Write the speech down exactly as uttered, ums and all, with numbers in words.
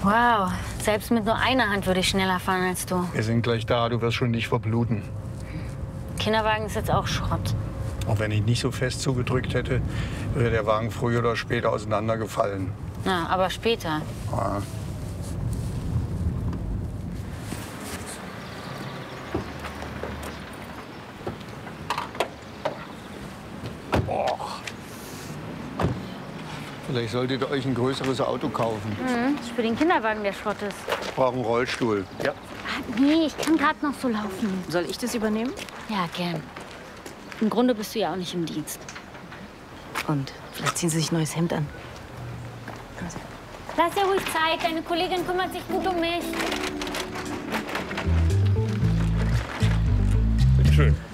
Wow, selbst mit nur einer Hand würde ich schneller fahren als du. Wir sind gleich da, du wirst schon nicht verbluten. Kinderwagen ist jetzt auch Schrott. Auch wenn ich nicht so fest zugedrückt hätte, wäre der Wagen früher oder später auseinandergefallen. Na, aber später. Ja. Boah. Vielleicht solltet ihr euch ein größeres Auto kaufen. Mhm, für den Kinderwagen, der Schrott ist. Ich brauche einen Rollstuhl. Ja. Ah, nee, ich kann gerade noch so laufen. Soll ich das übernehmen? Ja, gern. Im Grunde bist du ja auch nicht im Dienst. Und vielleicht ziehen Sie sich ein neues Hemd an. Also. Lass dir ruhig Zeit, deine Kollegin kümmert sich gut um mich. Bitte schön.